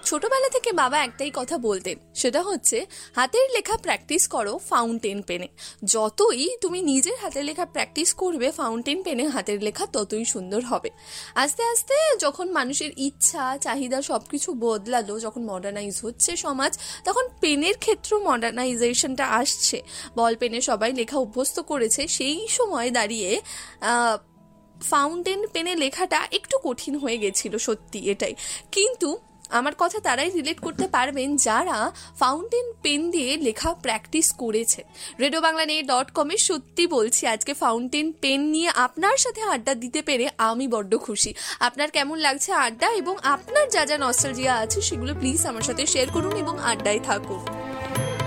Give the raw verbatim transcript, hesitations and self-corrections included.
ছোটবেলা থেকে বাবা একটাই কথা বলতেন, সেটা হচ্ছে হাতের লেখা প্র্যাকটিস করো ফাউন্টেন পেনে। যতই তুমি নিজের হাতের লেখা প্র্যাকটিস করবে ফাউন্টেন পেনে, হাতের লেখা ততই সুন্দর হবে। আস্তে আস্তে যখন মানুষের ইচ্ছা চাহিদা সবকিছু বদলালো, যখন মডার্নাইজ হচ্ছে সমাজ, তখন পেনের ক্ষেত্রেও মডার্নাইজেশনটা আসছে। বল পেনে সবাই লেখা অভ্যস্ত করেছে, সেই সময় দাঁড়িয়ে আহ ফাউন্টেন পেনে লেখাটা একটু কঠিন হয়ে গেছিল, সত্যি এটাই। কিন্তু আমার কথা তারাই রিলেট করতে পারবেন যারা ফাউন্টেন পেন দিয়ে লেখা প্র্যাকটিস করেছে। রেডিও বাংলা নিয়ে ডট কমে সত্যি বলছি, আজকে ফাউন্টেন পেন নিয়ে আপনার সাথে আড্ডা দিতে পেরে আমি বড্ড খুশি। আপনার কেমন লাগছে আড্ডা, এবং আপনার যা যা নস্টালজিয়া আছে সেগুলো প্লিজ আমার সাথে শেয়ার করুন এবং আড্ডায় থাকুন।